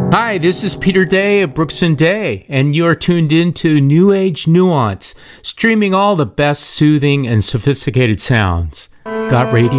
Hi, this is Peter Day of Brooks and Day, and you're tuned in to New Age Nuance, streaming all the best soothing and sophisticated sounds. Got radio?